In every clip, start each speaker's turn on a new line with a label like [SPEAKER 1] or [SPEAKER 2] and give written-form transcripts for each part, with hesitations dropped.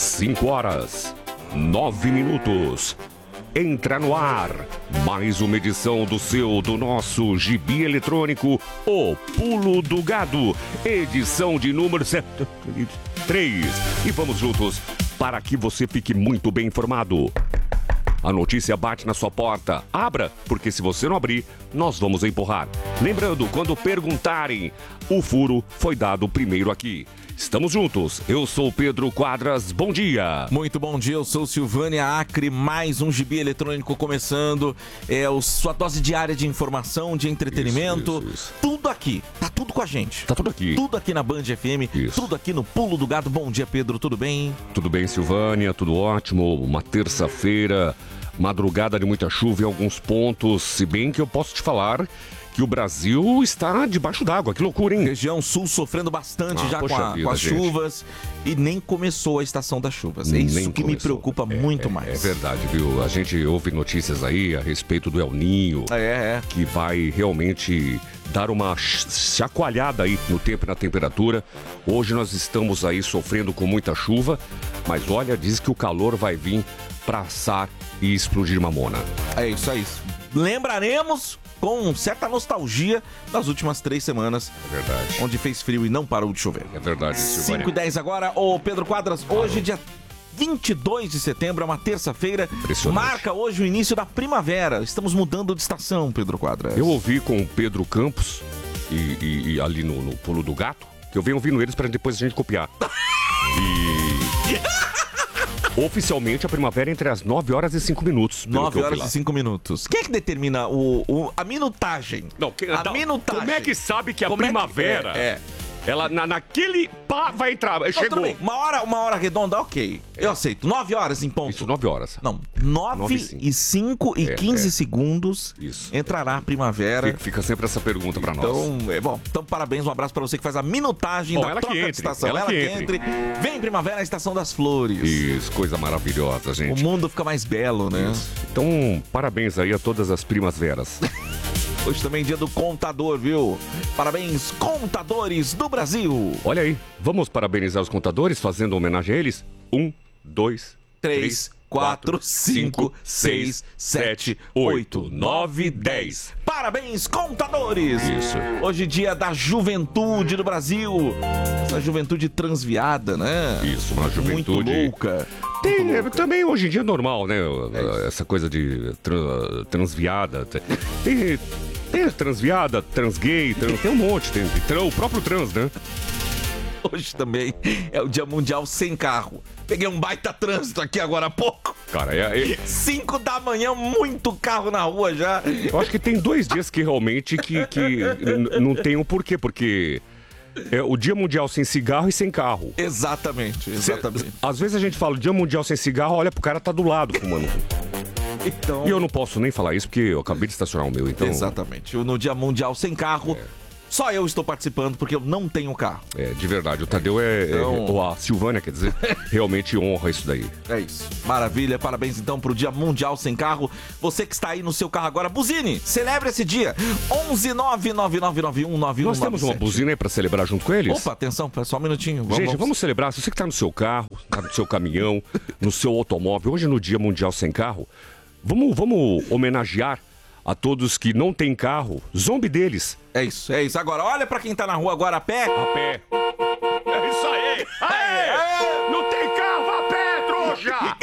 [SPEAKER 1] 5h09. Entra no ar mais uma edição do nosso gibi eletrônico, O Pulo do Gado, edição de número 3. E vamos juntos para que você fique muito bem informado. A notícia bate na sua porta. Abra, porque se você não abrir, nós vamos empurrar. Lembrando, quando perguntarem, o furo foi dado primeiro aqui. Estamos juntos. Eu sou o Pedro Quadras. Bom dia.
[SPEAKER 2] Muito bom dia. Eu sou Silvânia Acre. Mais um gibi eletrônico começando. Sua dose diária de informação, de entretenimento. Isso. Tudo aqui. Tá tudo com a gente.
[SPEAKER 1] Tá tudo aqui.
[SPEAKER 2] Tudo aqui na Band FM. Isso. Tudo aqui no Pulo do Gado. Bom dia, Pedro. Tudo bem?
[SPEAKER 1] Tudo bem, Silvânia. Tudo ótimo. Uma terça-feira, madrugada de muita chuva em alguns pontos. Se bem que eu posso te falar que o Brasil está debaixo d'água. Que loucura, hein?
[SPEAKER 2] Região sul sofrendo bastante já com as chuvas. E nem começou a estação das chuvas. É isso que me preocupa muito mais.
[SPEAKER 1] É verdade, viu? A gente ouve notícias aí a respeito do El Niño. Que vai realmente dar uma chacoalhada aí no tempo e na temperatura. Hoje nós estamos aí sofrendo com muita chuva. Mas olha, diz que o calor vai vir pra assar e explodir mamona.
[SPEAKER 2] É isso, é isso. Lembraremos com certa nostalgia das últimas 3 semanas.
[SPEAKER 1] É verdade.
[SPEAKER 2] Onde fez frio e não parou de chover.
[SPEAKER 1] É verdade, Silvânia.
[SPEAKER 2] 5h10 agora. Ô, Pedro Quadras, hoje dia 22 de setembro, é uma terça-feira. Marca hoje o início da primavera. Estamos mudando de estação, Pedro Quadras.
[SPEAKER 1] Eu ouvi com o Pedro Campos e ali no Pulo do Gato, que eu venho ouvindo eles para depois a gente copiar. Oficialmente, a primavera é entre as 9h05.
[SPEAKER 2] 9h05. Quem é que determina a minutagem?
[SPEAKER 1] Minutagem. Como é que sabe que a primavera... Ela naquele pá vai entrar. Chegou.
[SPEAKER 2] Uma hora redonda, ok. Eu aceito. 9 horas em ponto.
[SPEAKER 1] Isso, 9 horas.
[SPEAKER 2] Não, 9h05 e 15 segundos.
[SPEAKER 1] Isso.
[SPEAKER 2] Entrará a primavera.
[SPEAKER 1] Fica sempre essa pergunta pra nós.
[SPEAKER 2] Então parabéns, um abraço pra você que faz a minutagem da troca de estação. Ela que entre. Vem primavera, a estação das flores.
[SPEAKER 1] Isso, coisa maravilhosa, gente.
[SPEAKER 2] O mundo fica mais belo, né?
[SPEAKER 1] Isso. Então, parabéns aí a todas as primaveras.
[SPEAKER 2] Hoje também é dia do contador, viu? Parabéns, contadores do Brasil!
[SPEAKER 1] Olha aí, vamos parabenizar os contadores fazendo homenagem a eles? 1, 2, 3, 4, 5, 6, 7, 8, 9, 10.
[SPEAKER 2] Parabéns, contadores!
[SPEAKER 1] Isso.
[SPEAKER 2] Hoje dia da juventude do Brasil. Essa juventude transviada, né?
[SPEAKER 1] Isso, uma juventude...
[SPEAKER 2] Muito louca.
[SPEAKER 1] Também hoje em dia é normal, né? Essa coisa de transviada. Tem transviada, transgay, tem um monte. Tem o próprio trans, né?
[SPEAKER 2] Hoje também é o Dia Mundial Sem Carro. Peguei um baita trânsito aqui agora há pouco.
[SPEAKER 1] Cara,
[SPEAKER 2] 5 da manhã, muito carro na rua já.
[SPEAKER 1] Eu acho que tem 2 dias que realmente que não tem um porquê, porque... É o Dia Mundial Sem Cigarro e Sem Carro.
[SPEAKER 2] Exatamente.
[SPEAKER 1] Às vezes a gente fala Dia Mundial Sem Cigarro, olha pro cara tá do lado fumando.
[SPEAKER 2] Então...
[SPEAKER 1] E eu não posso nem falar isso porque eu acabei de estacionar o meu, então...
[SPEAKER 2] Exatamente. No Dia Mundial Sem Carro, só eu estou participando porque eu não tenho carro.
[SPEAKER 1] De verdade. O Tadeu ou a Silvânia, quer dizer, realmente honra isso daí.
[SPEAKER 2] É isso. Maravilha. Parabéns então pro Dia Mundial Sem Carro. Você que está aí no seu carro agora, buzine. Celebre esse dia. 11999919197.
[SPEAKER 1] Nós temos uma buzina aí pra celebrar junto com eles?
[SPEAKER 2] Opa, atenção, só um minutinho.
[SPEAKER 1] Vamos celebrar. Se você que tá no seu carro, tá no seu caminhão, no seu automóvel, hoje no Dia Mundial Sem Carro, vamos homenagear a todos que não têm carro, zombe deles.
[SPEAKER 2] É isso. Agora, olha pra quem tá na rua agora a pé.
[SPEAKER 1] A pé. É isso aí. Aê! Não tem carro, a pé, trouxa!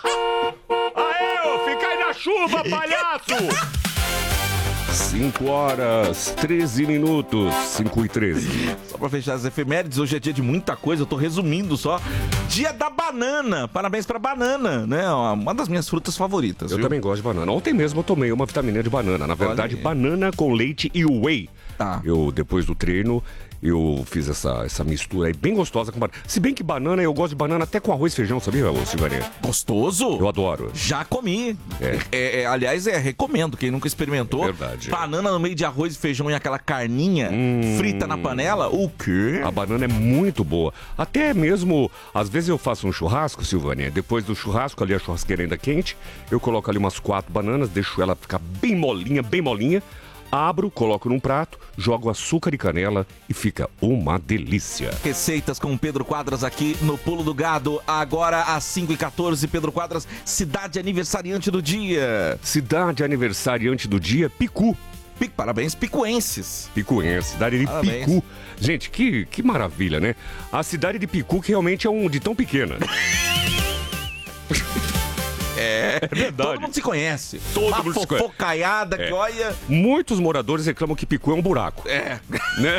[SPEAKER 1] Aê, fica aí na chuva, palhaço! 5h13. 5h13.
[SPEAKER 2] Só pra fechar as efemérides, hoje é dia de muita coisa, eu tô resumindo só. Dia da banana, parabéns pra banana, né? Uma das minhas frutas favoritas.
[SPEAKER 1] Eu também gosto de banana. Ontem mesmo eu tomei uma vitamina de banana. Na verdade, banana com leite e whey. Eu, depois do treino, eu fiz essa mistura aí bem gostosa com banana. Se bem que banana, eu gosto de banana até com arroz e feijão, sabia, Silvarinha?
[SPEAKER 2] Gostoso?
[SPEAKER 1] Eu adoro.
[SPEAKER 2] Já comi. Aliás, recomendo, quem nunca experimentou.
[SPEAKER 1] Verdade.
[SPEAKER 2] Banana no meio de arroz e feijão e aquela carninha frita na panela. O quê?
[SPEAKER 1] A banana é muito boa. Até mesmo, às vezes eu faço um churrasco, Silvânia. Depois do churrasco, ali a churrasqueira ainda quente, eu coloco ali umas 4 bananas, deixo ela ficar bem molinha, bem molinha. Abro, coloco num prato, jogo açúcar e canela e fica uma delícia.
[SPEAKER 2] Receitas com Pedro Quadras aqui no Pulo do Gado. Agora às 5h14, Pedro Quadras, cidade aniversariante do dia.
[SPEAKER 1] Cidade aniversariante do dia, Picu.
[SPEAKER 2] Parabéns, picuenses.
[SPEAKER 1] Picuense, cidade de
[SPEAKER 2] Parabéns.
[SPEAKER 1] Picu. Gente, que maravilha, né? A cidade de Picu que realmente é de tão pequena. É verdade.
[SPEAKER 2] Todo mundo se conhece.
[SPEAKER 1] Todo mundo se conhece.
[SPEAKER 2] Fofocaiada que olha...
[SPEAKER 1] Muitos moradores reclamam que Picu é um buraco.
[SPEAKER 2] É.
[SPEAKER 1] Né?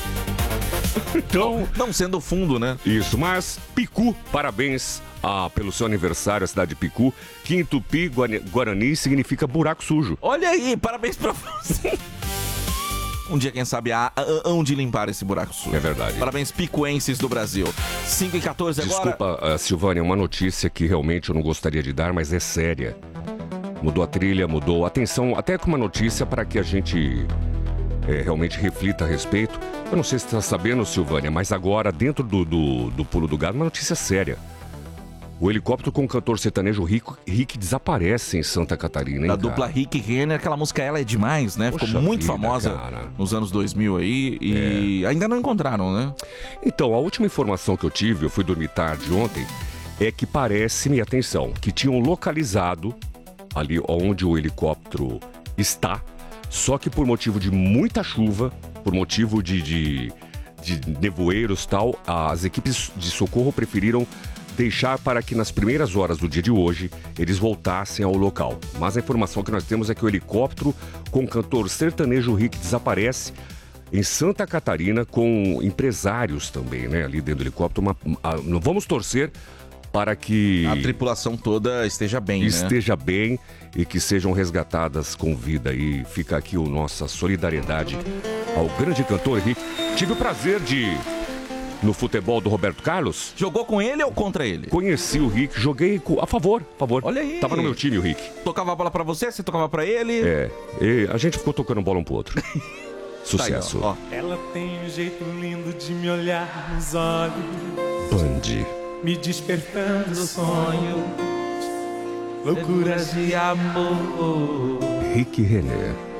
[SPEAKER 1] Então...
[SPEAKER 2] Não sendo fundo, né?
[SPEAKER 1] Isso, mas Picu, parabéns pelo seu aniversário, a cidade de Picu, que em Tupi, Guarani, significa buraco sujo.
[SPEAKER 2] Olha aí, parabéns pra você. Um dia, quem sabe, hão de limpar esse buraco sujo.
[SPEAKER 1] É verdade.
[SPEAKER 2] Parabéns, picuenses do Brasil. 5h14 agora.
[SPEAKER 1] Desculpa, Silvânia, uma notícia que realmente eu não gostaria de dar, mas é séria. Mudou a trilha, mudou. Atenção, até com uma notícia para que a gente realmente reflita a respeito. Eu não sei se você está sabendo, Silvânia, mas agora, dentro do Pulo do Gado, uma notícia séria. O helicóptero com o cantor sertanejo Rick desaparece em Santa Catarina, hein,
[SPEAKER 2] Da dupla Rick e Renner, aquela música Ela é Demais, né? Ficou
[SPEAKER 1] Poxa
[SPEAKER 2] muito
[SPEAKER 1] vida,
[SPEAKER 2] famosa
[SPEAKER 1] cara.
[SPEAKER 2] nos anos 2000 aí e ainda não encontraram, né?
[SPEAKER 1] Então, a última informação que eu tive, eu fui dormir tarde ontem, é que parece-me, atenção, que tinham localizado ali onde o helicóptero está, só que por motivo de muita chuva, por motivo de nevoeiros e tal, as equipes de socorro preferiram deixar para que nas primeiras horas do dia de hoje eles voltassem ao local. Mas a informação que nós temos é que o helicóptero com o cantor sertanejo Rick desaparece em Santa Catarina com empresários também, né? Ali dentro do helicóptero. Vamos torcer para que
[SPEAKER 2] A tripulação toda esteja bem,
[SPEAKER 1] esteja bem e que sejam resgatadas com vida. E fica aqui a nossa solidariedade ao grande cantor Rick. Tive o prazer de... No futebol do Roberto Carlos.
[SPEAKER 2] Jogou com ele ou contra ele?
[SPEAKER 1] Conheci o Rick, joguei a favor.
[SPEAKER 2] Olha aí.
[SPEAKER 1] Tava no meu time o Rick.
[SPEAKER 2] Tocava a bola pra você, você tocava pra ele?
[SPEAKER 1] E a gente ficou tocando bola um pro outro. Sucesso.
[SPEAKER 2] Tá aí, ó.
[SPEAKER 3] Ela tem um jeito lindo de me olhar nos olhos,
[SPEAKER 1] Band.
[SPEAKER 3] me despertando sonhos, loucuras de amor.
[SPEAKER 1] Rick Renner.